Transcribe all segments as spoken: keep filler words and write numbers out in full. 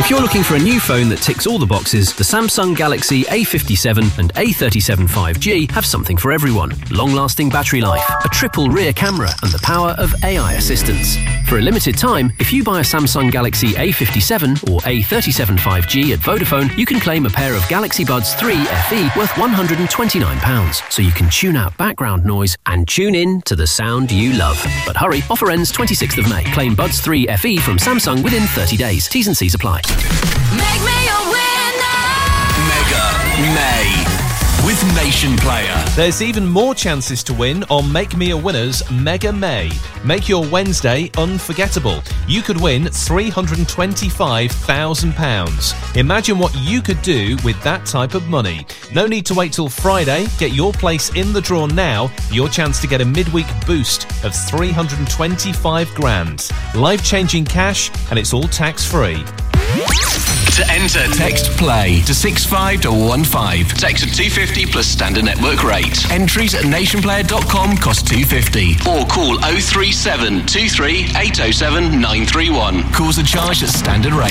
If you're looking for a new phone that ticks all the boxes, the Samsung Galaxy A fifty-seven and A thirty-seven five G have something for everyone. Long-lasting battery life, a triple rear camera, and the power of A I assistance. For a limited time, if you buy a Samsung Galaxy A fifty-seven or A thirty-seven five G at Vodafone, you can claim a pair of Galaxy Buds three F E worth one hundred twenty-nine pounds, so you can tune out background noise and tune in to the sound you love. But hurry, offer ends twenty-sixth of May. Claim Buds three F E from Samsung within thirty days. T's and C's apply. Make me a winner! Mega May with Nation Player. There's even more chances to win on Make Me a Winner's Mega May. Make your Wednesday unforgettable. You could win three hundred twenty-five thousand pounds. Imagine what you could do with that type of money. No need to wait till Friday. Get your place in the draw now. Your chance to get a midweek boost of three hundred twenty-five grand. Life-changing cash, and it's all tax-free. To enter, text PLAY to six five one five. Text at two fifty plus standard network rate. Entries at nationplayer dot com cost two fifty. Or call oh three seven two three eight oh seven nine three one. Calls are charged at standard rate.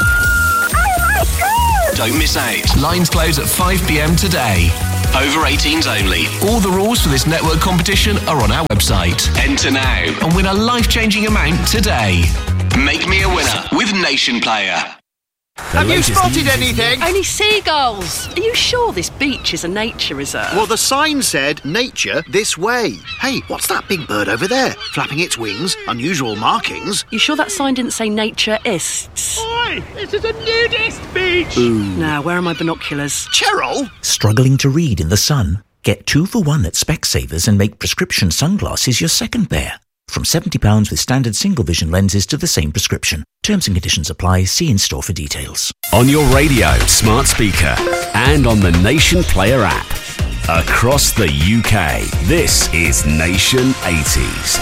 Don't miss out. Lines close at five p.m. today. Over eighteens only. All the rules for this network competition are on our website. Enter now and win a life-changing amount today. Make me a winner with Nation Player. The Have you spotted anything? Only seagulls. Are you sure this beach is a nature reserve? Well, the sign said, nature this way. Hey, what's that big bird over there? Flapping its wings, unusual markings. You sure that sign didn't say naturists? Oi, this is a nudist beach. Ooh. Now, where are my binoculars? Cheryl? Struggling to read in the sun? Get two for one at Specsavers and make prescription sunglasses your second pair. From seventy pounds with standard single vision lenses to the same prescription. Terms and conditions apply. See in store for details. On your radio, smart speaker, and on the Nation Player app. Across the U K, this is Nation eighties.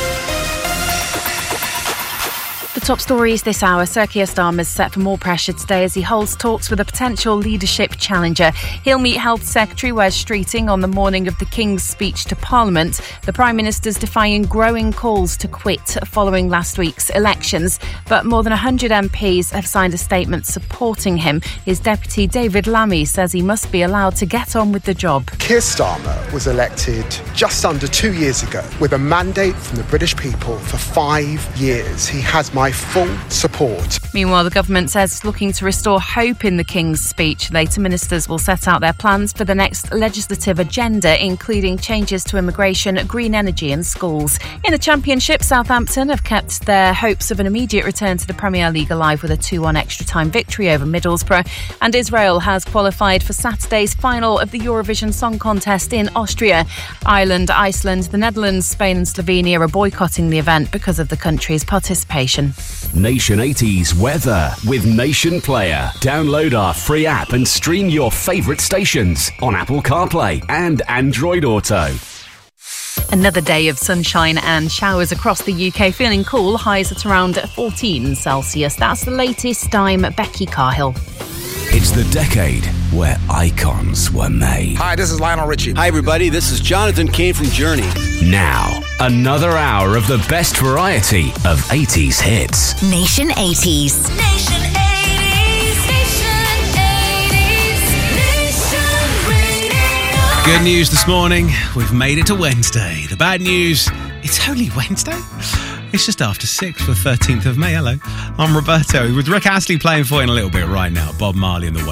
The top stories this hour. Sir Keir Starmer's set for more pressure today as he holds talks with a potential leadership challenger. He'll meet Health Secretary Wes Streeting on the morning of the King's speech to Parliament. The Prime Minister's defying growing calls to quit following last week's elections. But more than one hundred M Ps have signed a statement supporting him. His deputy David Lammy says he must be allowed to get on with the job. Keir Starmer was elected just under two years ago with a mandate from the British people for five years. He has my full support. Meanwhile, the government says it's looking to restore hope in the King's speech. Later, ministers will set out their plans for the next legislative agenda, including changes to immigration, green energy and schools. In the Championship, Southampton have kept their hopes of an immediate return to the Premier League alive with a two one extra-time victory over Middlesbrough. And Israel has qualified for Saturday's final of the Eurovision Song Contest in Austria. Ireland, Iceland, the Netherlands, Spain and Slovenia are boycotting the event because of the country's participation. Nation eighties weather with Nation Player. Download our free app and stream your favourite stations on Apple CarPlay and Android Auto. Another day of sunshine and showers across the U K, feeling cool, highs at around fourteen Celsius. That's the latest. I'm Becky Carhill. It's the decade where icons were made. Hi, this is Lionel Richie. Hi, everybody. This is Jonathan Cain from Journey. Now, another hour of the best variety of eighties hits. Nation eighties. Nation eighties. Nation eighties. Nation Radio. Good news this morning. We've made it to Wednesday. The bad news, it's only Wednesday. It's just after six for the thirteenth of May. Hello, I'm Roberto with Rick Astley playing for you in a little bit right now. Bob Marley and the